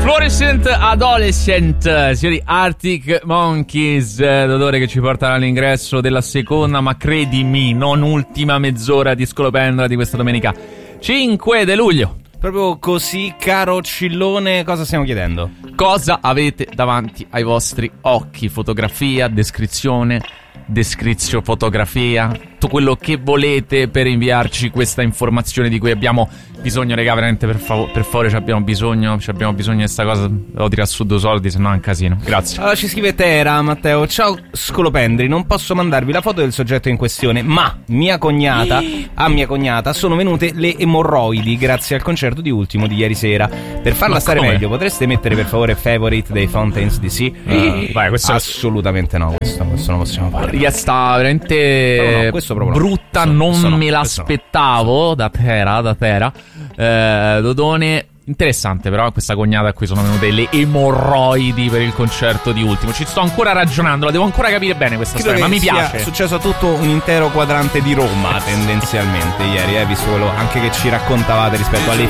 Fluorescent Adolescent, signori Arctic Monkeys, l'odore che ci porta all'ingresso della seconda, ma credimi, non ultima mezz'ora di Scolopendra di questa domenica 5 di luglio. Proprio così, caro Cillone, cosa stiamo chiedendo? Cosa avete davanti ai vostri occhi? Fotografia, descrizione, fotografia, tutto quello che volete per inviarci questa informazione di cui abbiamo bisogno, raga, veramente per favore, ci abbiamo bisogno di questa cosa. Devo tirare su 2 soldi, se no è un casino. Grazie. Allora ci scrive Tera, Matteo: ciao Scolopendri, non posso mandarvi la foto del soggetto in questione, ma a mia cognata sono venute le emorroidi grazie al concerto di Ultimo di ieri sera. Per farla stare meglio, potreste mettere per favore Favorite dei Fountains DC? Vai, questo assolutamente no, questo non possiamo fare. Sta veramente questo proprio brutta, non me l'aspettavo da Tera. Dodone, interessante però questa cognata a cui sono venute le emorroidi per il concerto di Ultimo. Ci sto ancora ragionando, la devo ancora capire bene questa storia, ma mi piace. È successo a tutto un intero quadrante di Roma tendenzialmente ieri, visto quello anche che ci raccontavate rispetto alle